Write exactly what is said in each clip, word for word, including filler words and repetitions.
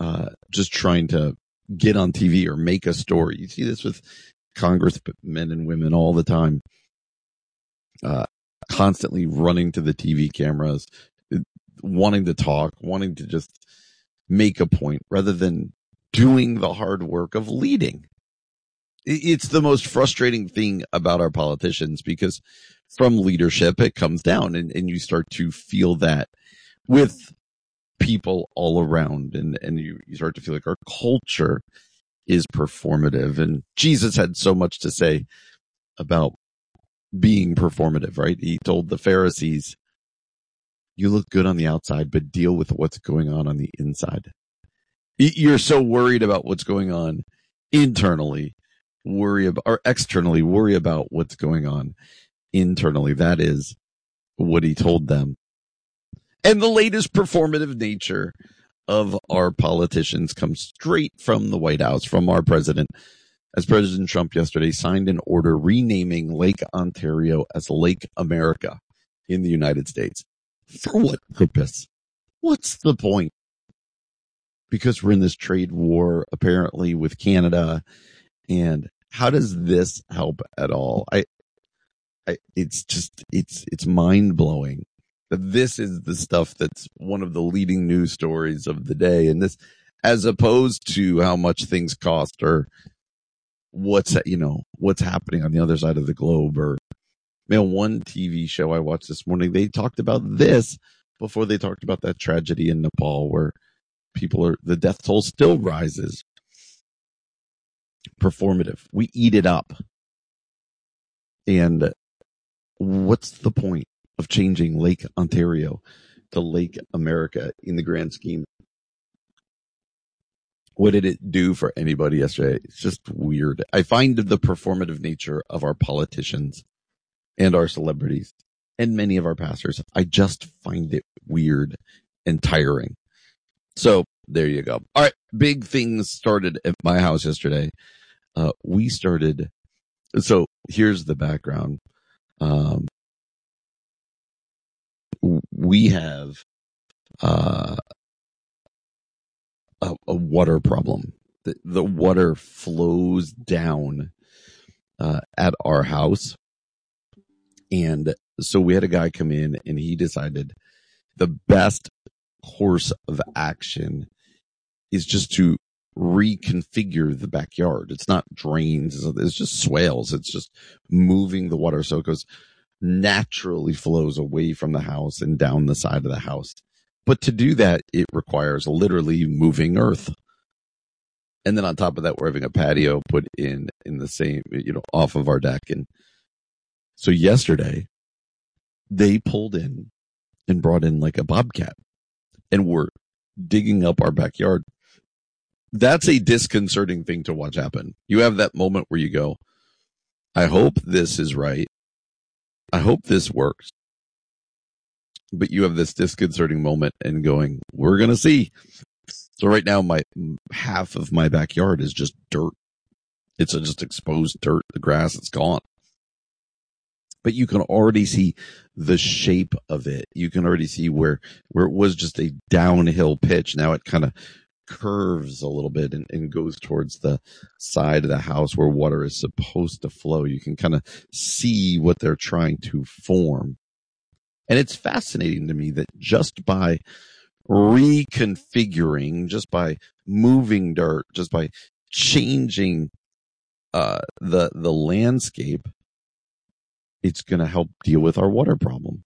uh, just trying to get on T V or make a story. You see this with congressmen and women all the time, uh, constantly running to the T V cameras, wanting to talk, wanting to just make a point rather than doing the hard work of leading. It's the most frustrating thing about our politicians, because from leadership, it comes down, and, and you start to feel that with people all around, and, and you, you start to feel like our culture is performative. And Jesus had so much to say about being performative, right? He told the Pharisees, you look good on the outside, but deal with what's going on on the inside. You're so worried about what's going on internally, worry about, or externally, worry about what's going on internally. That is what he told them. And the latest performative nature of our politicians comes straight from the White House, from our president, as President Trump yesterday signed an order renaming Lake Ontario as Lake America in the United States. For what purpose? What's the point? Because we're in this trade war, apparently, with Canada. And how does this help at all? I, I it's just, it's, it's mind blowing that this is the stuff that's one of the leading news stories of the day. And this, as opposed to how much things cost, or what's, you know, what's happening on the other side of the globe. Or, you know, one T V show I watched this morning, they talked about this before they talked about that tragedy in Nepal, where people are, the death toll still rises. Performative. We eat it up. And what's the point of changing Lake Ontario to Lake America in the grand scheme? What did it do for anybody yesterday? It's just weird. I find the performative nature of our politicians and our celebrities and many of our pastors, I just find it weird and tiring. So there you go. All right. Big things started at my house yesterday. Uh, we started. So here's the background. Um, we have, uh, a, a water problem. The, the water flows down, uh, at our house. And so we had a guy come in, and he decided the best course of action is just to reconfigure the backyard. It's not drains. It's just swales. It's just moving the water so it goes naturally flows away from the house and down the side of the house. But to do that, it requires literally moving earth. And then on top of that, we're having a patio put in, in the same, you know, off of our deck. And so yesterday they pulled in and brought in like a bobcat, and were digging up our backyard. That's a disconcerting thing to watch happen. You have that moment where you go, I hope this is right. I hope this works. But you have this disconcerting moment and going, we're going to see. So right now, my half of my backyard is just dirt. It's just exposed dirt. The grass is gone. But you can already see the shape of it. You can already see where, where it was just a downhill pitch. Now it kind of curves a little bit and, and goes towards the side of the house where water is supposed to flow. You can kind of see what they're trying to form. And it's fascinating to me that just by reconfiguring, just by moving dirt, just by changing uh, the the landscape, it's going to help deal with our water problem.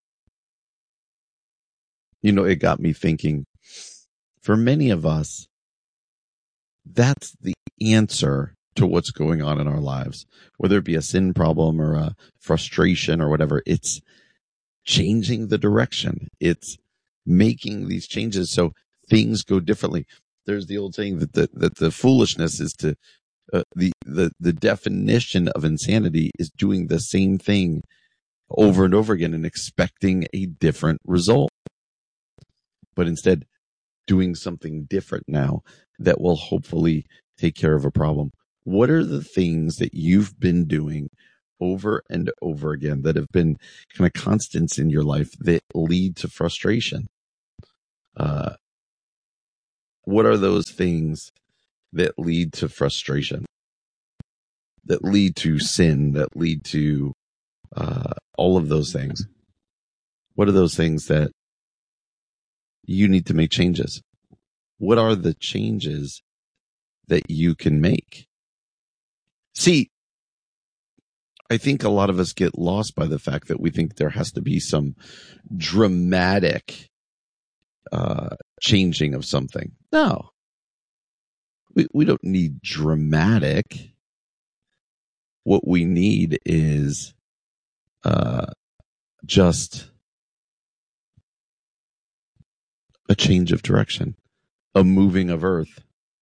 You know, it got me thinking, for many of us, that's the answer to what's going on in our lives, whether it be a sin problem or a frustration or whatever. It's changing the direction. It's making these changes so things go differently. There's the old saying that the, that the foolishness is to, uh, the, the, the definition of insanity is doing the same thing over and over again and expecting a different result. But instead, doing something different now that will hopefully take care of a problem. What are the things that you've been doing over and over again that have been kind of constants in your life that lead to frustration? Uh, What are those things that lead to frustration, that lead to sin, that lead to uh, all of those things? What are those things that you need to make changes? What are the changes that you can make? See, I think a lot of us get lost by the fact that we think there has to be some dramatic uh, changing of something. No, we, we don't need dramatic. What we need is uh, just a change of direction, a moving of earth.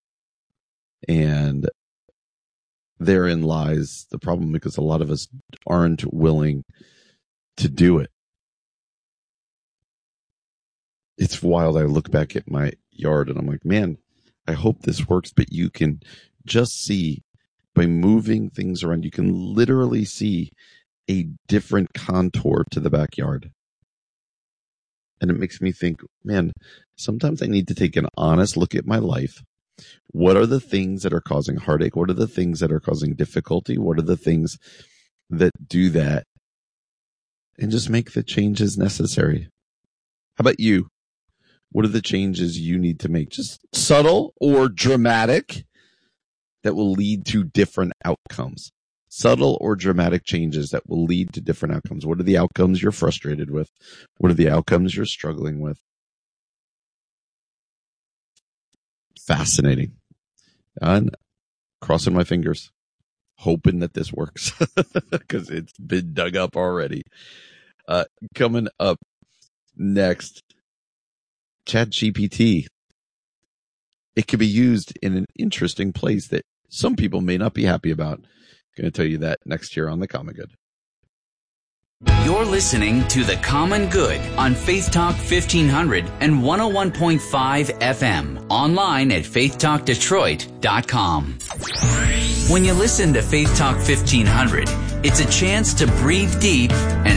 And therein lies the problem, because a lot of us aren't willing to do it. It's wild. I look back at my yard and I'm like, man, I hope this works. But you can just see by moving things around, you can literally see a different contour to the backyard. And it makes me think, man, sometimes I need to take an honest look at my life. What are the things that are causing heartache? What are the things that are causing difficulty? What are the things that do that? And just make the changes necessary. How about you? What are the changes you need to make? Just subtle or dramatic that will lead to different outcomes. Subtle or dramatic changes that will lead to different outcomes. What are the outcomes you're frustrated with? What are the outcomes you're struggling with? Fascinating. And crossing my fingers, hoping that this works, because it's been dug up already. Uh, coming up next, ChatGPT. It can be used in an interesting place that some people may not be happy about. I'm going to tell you that next year on The Common Good. You're listening to The Common Good on Faith Talk fifteen hundred and one oh one point five F M. Online at faith talk detroit dot com. When you listen to Faith Talk fifteen hundred, it's a chance to breathe deep and